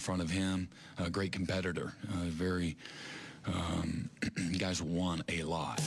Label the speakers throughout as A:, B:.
A: front of him. A great competitor. You guys won a lot.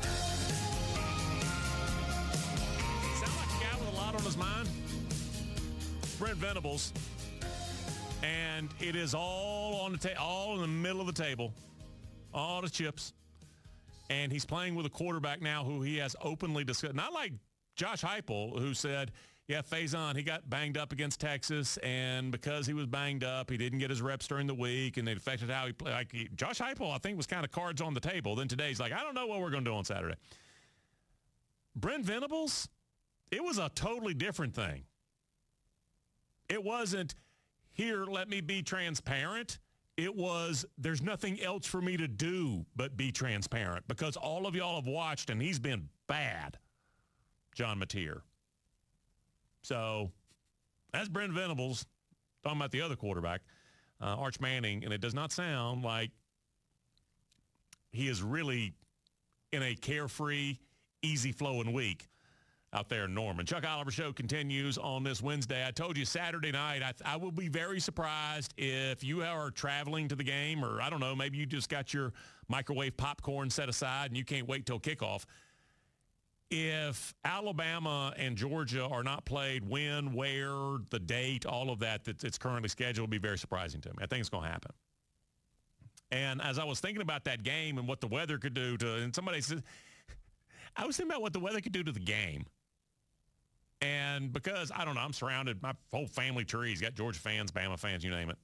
B: Sound like a guy with a lot on his mind? Brent Venables. And it is all on the all in the middle of the table. All the chips. And he's playing with a quarterback now who he has openly discussed. Not like Josh Heupel, who said, yeah, Faison, he got banged up against Texas, and because he was banged up, he didn't get his reps during the week, and it affected how he played. Josh Heupel, I think, was kind of cards on the table. Then today he's like, I don't know what we're going to do on Saturday. Brent Venables, it was a totally different thing. It wasn't, here, let me be transparent. It was, there's nothing else for me to do but be transparent, because all of y'all have watched, and he's been bad, John Mateer. So that's Brent Venables talking about the other quarterback, Arch Manning, and it does not sound like he is really in a carefree, easy-flowing week out there in Norman. Chuck Oliver Show continues on this Wednesday. I told you Saturday night, I will be very surprised if you are traveling to the game, or I don't know, maybe you just got your microwave popcorn set aside and you can't wait till kickoff. If Alabama and Georgia are not played, when, where, the date, all of that it's currently scheduled, will be very surprising to me. I think it's going to happen. And as I was thinking about that game and what the weather could do to, and somebody said, I was thinking about what the weather could do to the game. And because, I don't know, I'm surrounded, my whole family tree's got Georgia fans, Bama fans, you name it.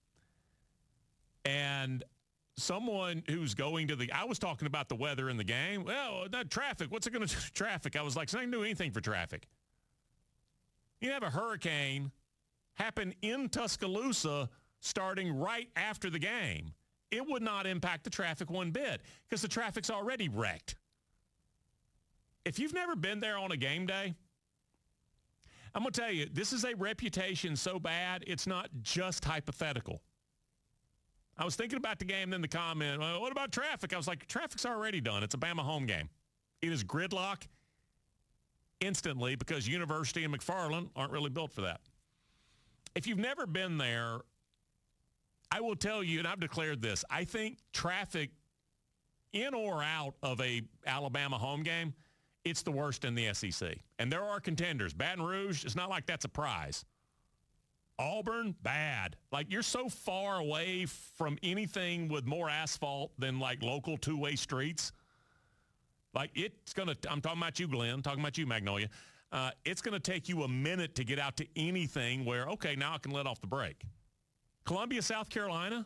B: And someone who's going to I was talking about the weather in the game. Well, that traffic, what's it going to do to traffic? I was like, it's not going to do anything for traffic. You have a hurricane happen in Tuscaloosa starting right after the game. It would not impact the traffic one bit because the traffic's already wrecked. If you've never been there on a game day, I'm going to tell you, this is a reputation so bad, it's not just hypothetical. I was thinking about the game, then the comment, well, what about traffic? I was like, traffic's already done. It's a Bama home game. It is gridlock instantly because University and McFarland aren't really built for that. If you've never been there, I will tell you, and I've declared this, I think traffic in or out of a Alabama home game, it's the worst in the SEC. And there are contenders. Baton Rouge, it's not like that's a prize. Auburn, bad. Like, you're so far away from anything with more asphalt than, like, local two-way streets. Like, it's going to – I'm talking about you, Glenn, talking about you, Magnolia. It's going to take you a minute to get out to anything where, okay, now I can let off the brake. Columbia, South Carolina,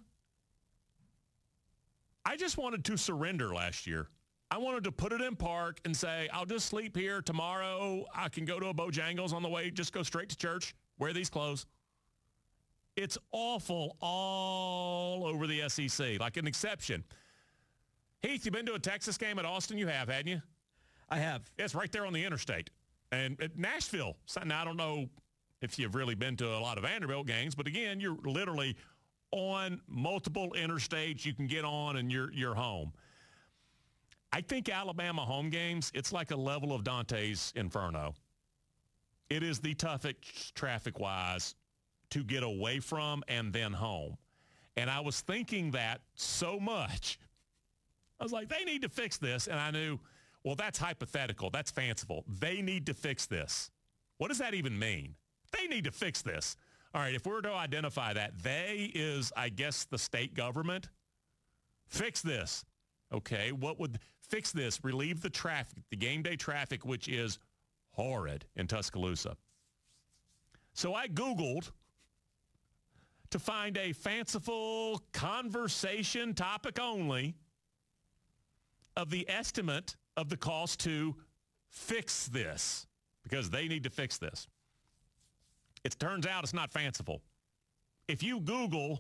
B: I just wanted to surrender last year. I wanted to put it in park and say, I'll just sleep here. Tomorrow I can go to a Bojangles on the way, just go straight to church, wear these clothes. It's awful all over the SEC, like an exception. Heath, you been to a Texas game at Austin? You have, hadn't you?
C: I have.
B: It's right there on the interstate. And at Nashville, now I don't know if you've really been to a lot of Vanderbilt games, but again, you're literally on multiple interstates you can get on and you're home. I think Alabama home games, it's like a level of Dante's Inferno. It is the toughest traffic-wise to get away from and then home. And I was thinking that so much. I was like, they need to fix this. And I knew, well, that's hypothetical. That's fanciful. They need to fix this. What does that even mean? They need to fix this. All right, if we were to identify that, they is, I guess, the state government. Fix this. Okay, what would fix this? Relieve the traffic, the game day traffic, which is horrid in Tuscaloosa. So I Googled to find a fanciful conversation topic only of the estimate of the cost to fix this, because they need to fix this. It turns out it's not fanciful. If you Google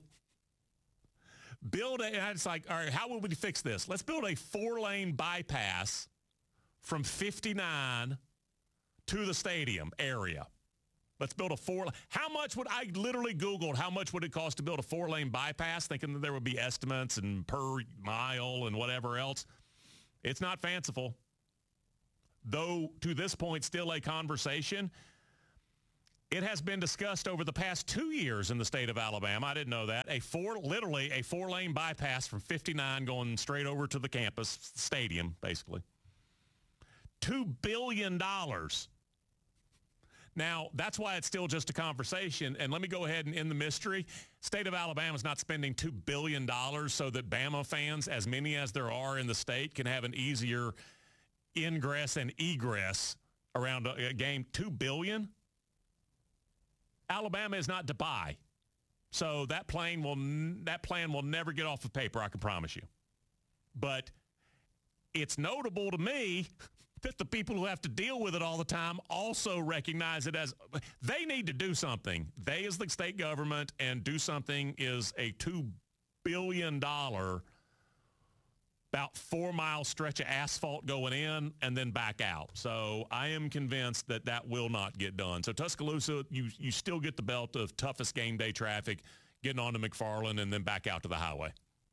B: it's like, all right, how would we fix this? Let's build a 4-lane bypass from 59 to the stadium area. Let's build a how much would, I literally Googled how much would it cost to build a 4-lane bypass, thinking that there would be estimates and per mile and whatever else. It's not fanciful. Though, to this point, still a conversation. It has been discussed over the past 2 years in the state of Alabama. I didn't know that. Literally a four-lane bypass from 59 going straight over to the campus stadium, basically. $2 billion. Now, that's why it's still just a conversation. And let me go ahead and end the mystery. State of Alabama is not spending $2 billion so that Bama fans, as many as there are in the state, can have an easier ingress and egress around a game. $2 billion? Alabama is not Dubai. So that plan will never get off of paper, I can promise you. But it's notable to me that the people who have to deal with it all the time also recognize it as they need to do something. They, as the state government, and do something is a $2 billion about 4-mile stretch of asphalt going in and then back out. So I am convinced that that will not get done. So Tuscaloosa, you still get the belt of toughest game day traffic, getting on to McFarland and then back out to the highway.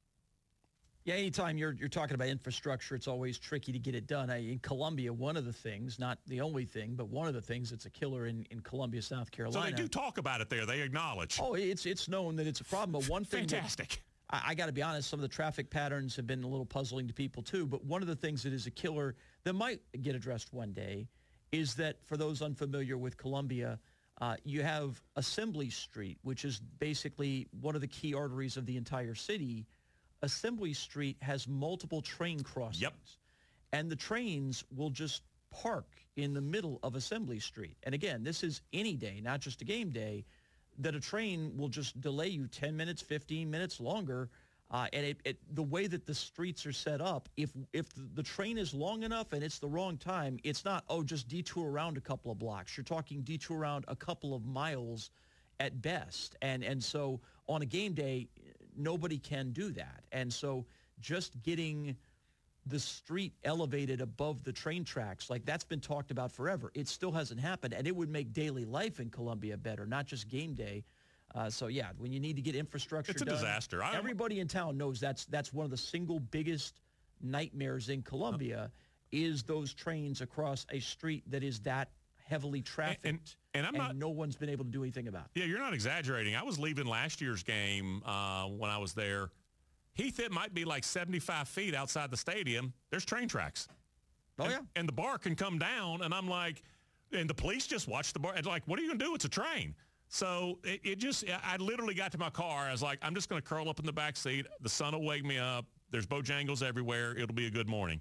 C: Yeah, anytime you're talking about infrastructure, it's always tricky to get it done. In Columbia, one of the things, not the only thing, but one of the things that's a killer in Columbia, South Carolina.
B: So they do talk about it there. They acknowledge.
C: Oh, it's known that it's a problem. But one thing
B: Fantastic.
C: I got to be honest, some of the traffic patterns have been a little puzzling to people too, but one of the things that is a killer that might get addressed one day is that for those unfamiliar with Columbia, you have Assembly Street, which is basically one of the key arteries of the entire city. Assembly Street has multiple train crossings.
B: Yep.
C: And the trains will just park in the middle of Assembly Street. And again, this is any day, not just a game day, that a train will just delay you 10 minutes, 15 minutes longer. And the way that the streets are set up, if the train is long enough and it's the wrong time, it's not, just detour around a couple of blocks. You're talking detour around a couple of miles at best. And so on a game day, nobody can do that. And so just getting the street elevated above the train tracks, like that's been talked about forever. It still hasn't happened, and it would make daily life in Columbia better, not just game day. So yeah, when you need to get infrastructure
B: it's a
C: done,
B: disaster.
C: Everybody in town knows that's one of the single biggest nightmares in Columbia is those trains across a street that is that heavily trafficked. And no one's been able to do anything about it.
B: Yeah, you're not exaggerating. I was leaving last year's game when I was there. Heath, it might be like 75 feet outside the stadium. There's train tracks.
C: Oh, yeah.
B: And the bar can come down, and I'm like, and the police just watch the bar. And like, what are you going to do? It's a train. So I literally got to my car. I was like, I'm just going to curl up in the back seat. The sun will wake me up. There's Bojangles everywhere. It'll be a good morning.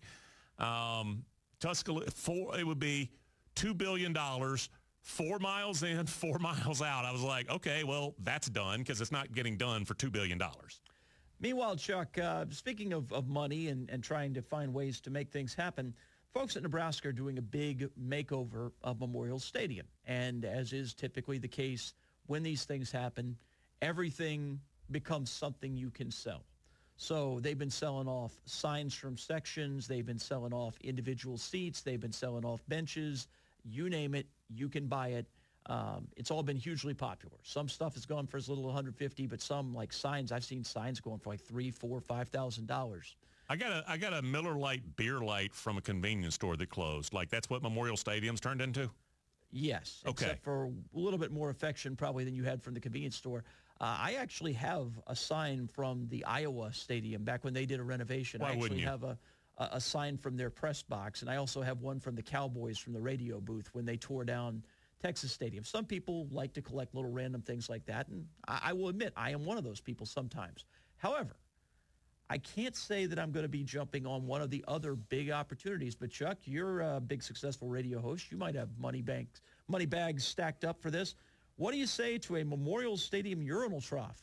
B: Tuscaloosa, it would be $2 billion, 4 miles in, 4 miles out. I was like, okay, well, that's done because it's not getting done for $2 billion.
C: Meanwhile, Chuck, speaking of money and trying to find ways to make things happen, folks at Nebraska are doing a big makeover of Memorial Stadium. And as is typically the case when these things happen, everything becomes something you can sell. So they've been selling off signs from sections. They've been selling off individual seats. They've been selling off benches. You name it, you can buy it. It's all been hugely popular. Some stuff has gone for as little as $150, but some, like signs, I've seen signs going for like $3,000, $4,000, $5,000.
B: I got a Miller Lite beer light from a convenience store that closed. Like that's what Memorial Stadium's turned into?
C: Yes.
B: Okay.
C: Except for a little bit more affection probably than you had from the convenience store. I actually have a sign from the Iowa Stadium back when they did a renovation.
B: Why wouldn't you?
C: I actually have a sign from their press box, and I also have one from the Cowboys from the radio booth when they tore down Texas Stadium. Some people like to collect little random things like that, and I will admit I am one of those people sometimes. However, I can't say that I'm going to be jumping on one of the other big opportunities, but Chuck, you're a big successful radio host. You might have money bags stacked up for this. What do you say to a Memorial Stadium urinal trough?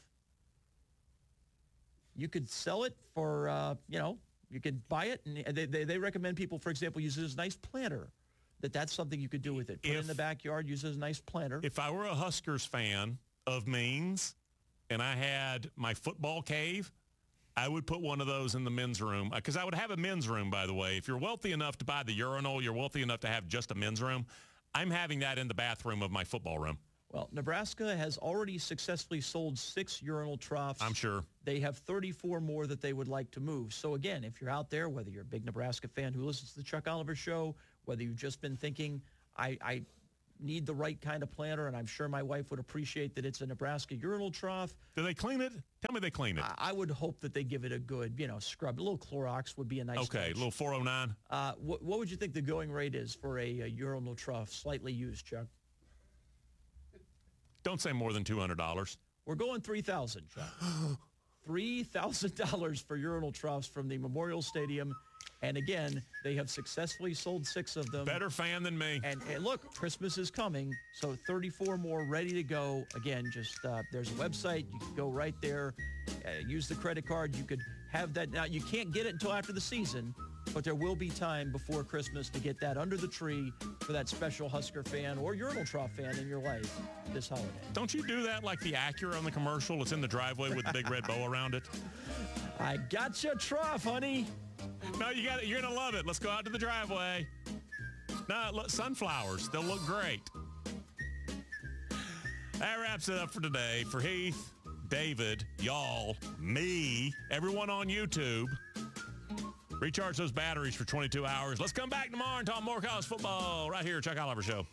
C: You could sell it for, you could buy it, and they recommend people, for example, use it as a nice planter. That's something you could do with it. Put it in the backyard, use it as a nice planter.
B: If I were a Huskers fan of means and I had my football cave, I would put one of those in the men's room because I would have a men's room, by the way. If you're wealthy enough to buy the urinal, you're wealthy enough to have just a men's room. I'm having that in the bathroom of my football room.
C: Well, Nebraska has already successfully sold 6 urinal troughs.
B: I'm sure.
C: They have 34 more that they would like to move. So again, if you're out there, whether you're a big Nebraska fan who listens to the Chuck Oliver Show, whether you've just been thinking, I need the right kind of planter, and I'm sure my wife would appreciate that it's a Nebraska urinal trough.
B: Do they clean it? Tell me they clean it.
C: I would hope that they give it a good, scrub. A little Clorox would be a nice
B: Okay,
C: touch.
B: a little 409.
C: What would you think the going rate is for a urinal trough, slightly used, Chuck?
B: Don't say more than $200.
C: We're going $3,000, Chuck. $3,000 for urinal troughs from the Memorial Stadium. And again, they have successfully sold 6 of them.
B: Better fan than me.
C: And look, Christmas is coming, so 34 more ready to go. Again, just there's a website. You can go right there, use the credit card. You could have that. Now, you can't get it until after the season, but there will be time before Christmas to get that under the tree for that special Husker fan or urinal trough fan in your life this holiday.
B: Don't you do that like the Acura on the commercial? It's in the driveway with the big red bow around it.
C: I got your trough, honey.
B: No, you got it. You're going to love it. Let's go out to the driveway. No, look, sunflowers. They'll look great. That wraps it up for today. For Heath, David, y'all, me, everyone on YouTube, recharge those batteries for 22 hours. Let's come back tomorrow and talk more college football right here, Chuck Oliver Show.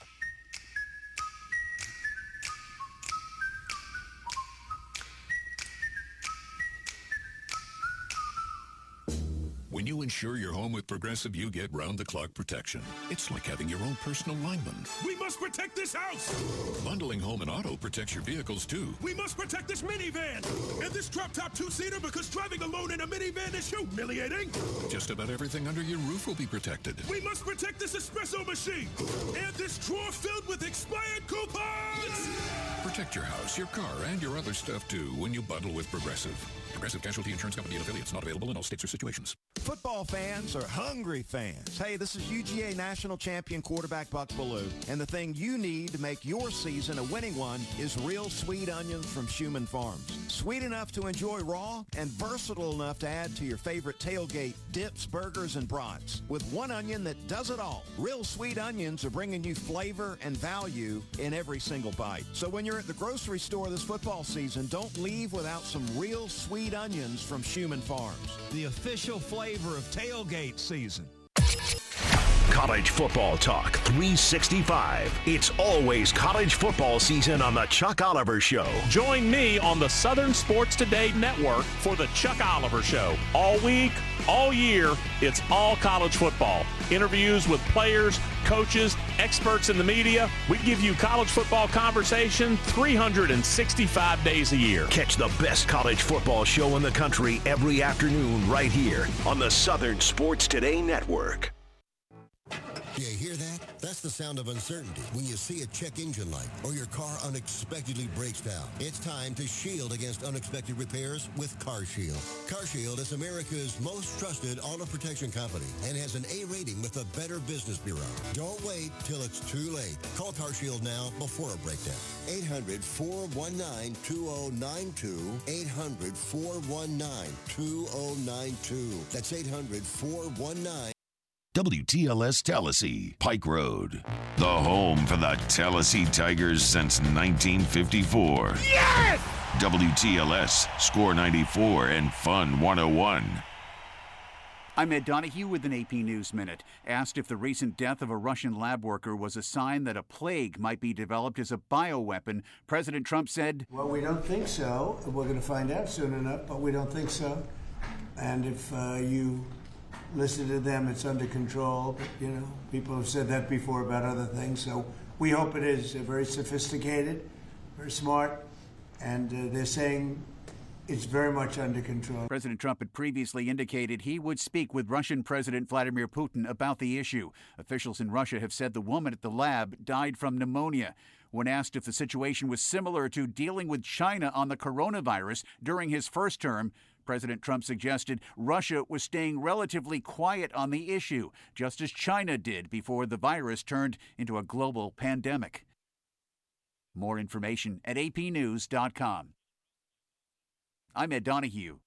D: When you insure your home with Progressive, you get round-the-clock protection. It's like having your own personal lineman.
E: We must protect this house!
D: Bundling home and auto protects your vehicles, too.
E: We must protect this minivan! And this drop-top two-seater, because driving alone in a minivan is humiliating!
D: Just about everything under your roof will be protected.
E: We must protect this espresso machine! And this drawer filled with expired coupons!
D: Protect your house, your car, and your other stuff, too, when you bundle with Progressive. Progressive Casualty Insurance Company and affiliates. Not available in all states or situations.
F: Football fans are hungry fans. Hey, this is UGA national champion quarterback Buck Bellew, and the thing you need to make your season a winning one is real sweet onions from Schumann Farms. Sweet enough to enjoy raw and versatile enough to add to your favorite tailgate dips, burgers, and brats. With one onion that does it all. Real sweet onions are bringing you flavor and value in every single bite. So when you're at the grocery store this football season, don't leave without some real sweet onions from Schumann Farms.
G: The official flavor of tailgate season.
H: College football talk 365. It's always college football season on the Chuck Oliver Show.
B: Join me on the Southern Sports Today Network for the Chuck Oliver Show. All week, all year, it's all college football. Interviews with players, coaches, experts in the media. We give you college football conversation 365 days a year.
H: Catch the best college football show in the country every afternoon right here on the Southern Sports Today Network.
I: You hear that? That's the sound of uncertainty when you see a check engine light or your car unexpectedly breaks down. It's time to shield against unexpected repairs with CarShield. CarShield is America's most trusted auto protection company and has an A rating with the Better Business Bureau. Don't wait till it's too late. Call CarShield now before a breakdown. 800-419-2092. 800-419-2092. That's 800-419.
J: WTLS Tallahassee, Pike Road. The home for the Tallahassee Tigers since 1954.
E: Yes!
J: WTLS, Score 94 and Fun 101.
K: I'm Ed Donahue with an AP News Minute. Asked if the recent death of a Russian lab worker was a sign that a plague might be developed as a bioweapon, President Trump said,
L: "Well, we don't think so. We're going to find out soon enough, but we don't think so. And if you listen to them, it's under control. But, people have said that before about other things. So we hope it is very sophisticated, very smart, and they're saying it's very much under control."
K: President Trump had previously indicated he would speak with Russian President Vladimir Putin about the issue. Officials in Russia have said the woman at the lab died from pneumonia. When asked if the situation was similar to dealing with China on the coronavirus during his first term, President Trump suggested Russia was staying relatively quiet on the issue, just as China did before the virus turned into a global pandemic. More information at apnews.com. I'm Ed Donahue.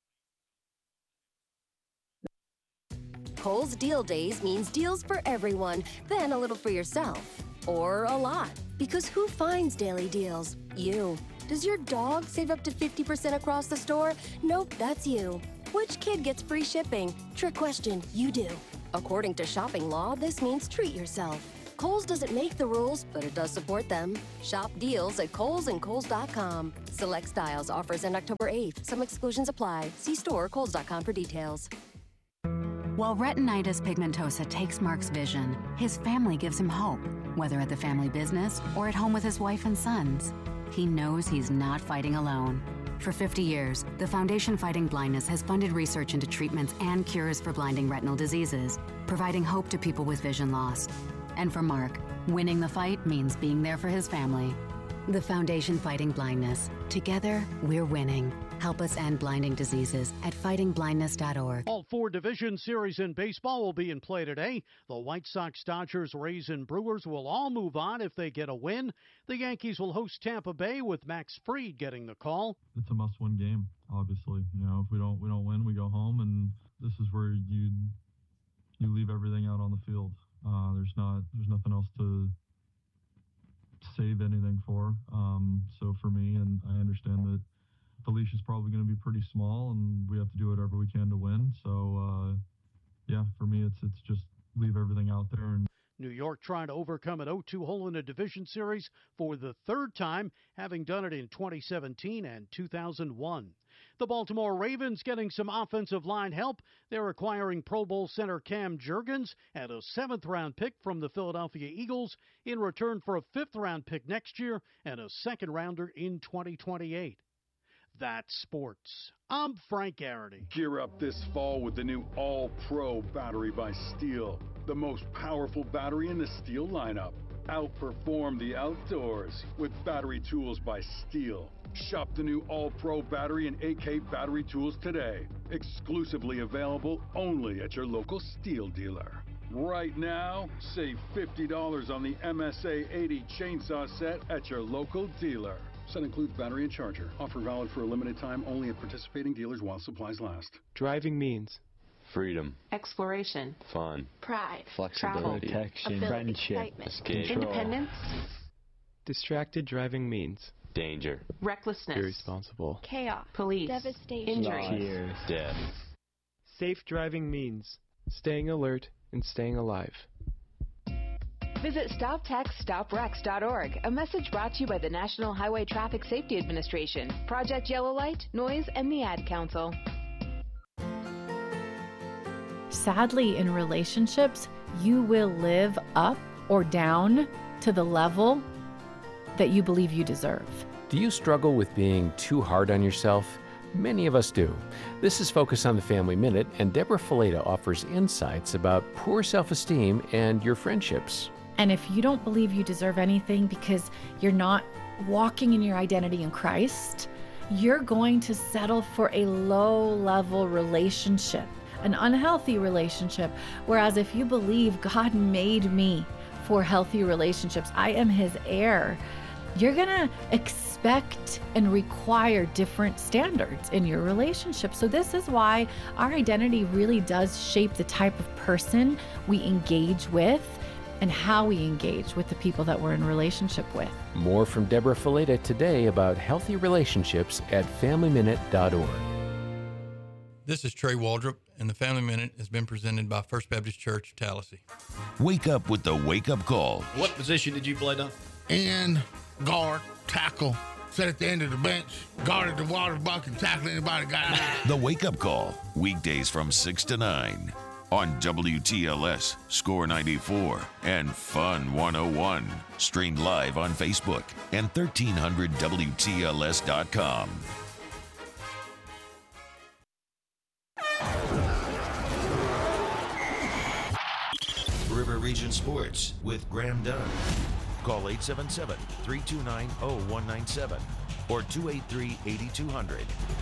M: Kohl's Deal Days means deals for everyone, then a little for yourself. Or a lot. Because who finds daily deals? You. Does your dog save up to 50% across the store? Nope, that's you. Which kid gets free shipping? Trick question, you do. According to shopping law, this means treat yourself. Kohl's doesn't make the rules, but it does support them. Shop deals at Kohl's and Kohl's.com. Select styles. Offers end October 8th. Some exclusions apply. See store or Kohl's.com for details.
N: While retinitis pigmentosa takes Mark's vision, his family gives him hope, whether at the family business or at home with his wife and sons. He knows he's not fighting alone. For 50 years, the Foundation Fighting Blindness has funded research into treatments and cures for blinding retinal diseases, providing hope to people with vision loss. And for Mark, winning the fight means being there for his family. The Foundation Fighting Blindness. Together, we're winning. Help us end blinding diseases at fightingblindness.org.
O: All 4 division series in baseball will be in play today. The White Sox, Dodgers, Rays, and Brewers will all move on if they get a win. The Yankees will host Tampa Bay with Max Fried getting the call.
P: It's a must-win game, obviously. You know, if we don't win, we go home, and this is where you leave everything out on the field. There's nothing else to save anything for. So for me, and I understand that the leash is probably going to be pretty small, and we have to do whatever we can to win. So, yeah, for me, it's just leave everything out there. And
O: New York trying to overcome an 0-2 hole in a division series for the 3rd time, having done it in 2017 and 2001. The Baltimore Ravens getting some offensive line help. They're acquiring Pro Bowl center Cam Jurgens and a 7th-round pick from the Philadelphia Eagles in return for a 5th-round pick next year and a 2nd-rounder in 2028. That's sports. I'm Frank Garrity.
Q: Gear up this fall with the new All-Pro battery by Steel. The most powerful battery in the Steel lineup. Outperform the outdoors with battery tools by Steel. Shop the new All-Pro battery and AK battery tools today. Exclusively available only at your local Steel dealer. Right now, save $50 on the MSA 80 chainsaw set at your local dealer. Set includes battery and charger. Offer valid for a limited time only at participating dealers while supplies last.
R: Driving means
S: freedom,
T: exploration,
S: fun,
T: pride,
S: flexibility,
R: protection,
T: friendship,
S: escape,
T: independence.
R: Distracted driving means
S: danger,
T: recklessness,
R: irresponsible,
T: chaos, police,
U: devastation,
T: injury,
S: death.
R: Safe driving means staying alert and staying alive.
U: Visit StopTextsStopWrecks.org. A message brought to you by the National Highway Traffic Safety Administration, Project Yellow Light, Noise, and the Ad Council.
V: Sadly, in relationships, you will live up or down to the level that you believe you deserve.
W: Do you struggle with being too hard on yourself? Many of us do. This is Focus on the Family Minute, and Deborah Fileta offers insights about poor self-esteem and your friendships.
V: And if you don't believe you deserve anything because you're not walking in your identity in Christ, you're going to settle for a low-level relationship, an unhealthy relationship. Whereas if you believe God made me for healthy relationships, I am his heir, you're going to expect and require different standards in your relationship. So this is why our identity really does shape the type of person we engage with and how we engage with the people that we're in relationship with.
W: More from Deborah Fileta today about healthy relationships at FamilyMinute.org.
X: This is Trey Waldrop, and the Family Minute has been presented by First Baptist Church of Tallahassee.
J: Wake up with the wake-up call.
Y: What position did you play, Don?
Z: End, guard, tackle, sit at the end of the bench, guarded the water bucket, tackle anybody got out.
J: The wake-up call, weekdays from 6 to 9 on WTLS, Score 94, and Fun 101. Streamed live on Facebook and 1300WTLS.com. River Region Sports with Graham Dunn. Call 877-329-0197 or 283-8200.